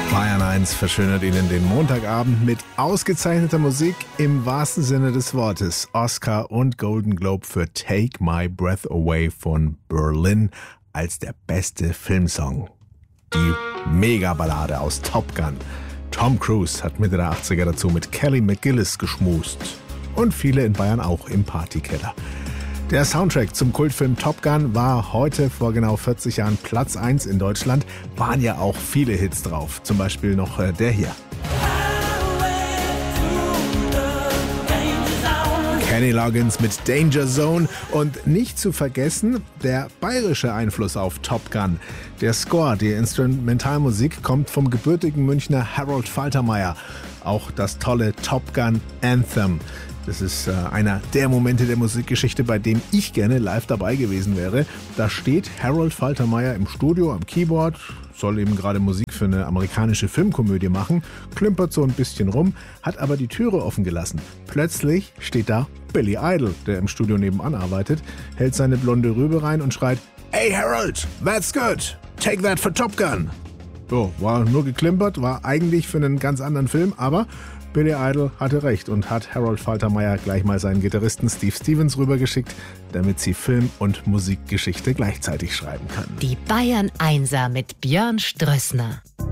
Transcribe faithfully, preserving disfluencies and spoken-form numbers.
Bayern eins verschönert Ihnen den Montagabend mit ausgezeichneter Musik im wahrsten Sinne des Wortes. Oscar und Golden Globe für Take My Breath Away von Berlin als der beste Filmsong. Die Megaballade aus Top Gun. Tom Cruise hat Mitte der achtziger dazu mit Kelly McGillis geschmust. Und viele in Bayern auch im Partykeller. Der Soundtrack zum Kultfilm Top Gun war heute vor genau vierzig Jahren Platz eins in Deutschland. Waren ja auch viele Hits drauf. Zum Beispiel noch äh, der hier. Kenny Loggins mit Danger Zone und nicht zu vergessen der bayerische Einfluss auf Top Gun. Der Score, die Instrumentalmusik, kommt vom gebürtigen Münchner Harold Faltermeyer. Auch das tolle Top Gun Anthem. Das ist äh, einer der Momente der Musikgeschichte, bei dem ich gerne live dabei gewesen wäre. Da steht Harold Faltermeyer im Studio am Keyboard, soll eben gerade Musik für eine amerikanische Filmkomödie machen, klimpert so ein bisschen rum, hat aber die Türe offen gelassen. Plötzlich steht da Billy Idol, der im Studio nebenan arbeitet, hält seine blonde Rübe rein und schreit: "Hey Harold, that's good, take that for Top Gun." So, war nur geklimpert, war eigentlich für einen ganz anderen Film, aber Billy Idol hatte recht und hat Harold Faltermeyer gleich mal seinen Gitarristen Steve Stevens rübergeschickt, damit sie Film- und Musikgeschichte gleichzeitig schreiben können. Die Bayern Einser mit Björn Strössner.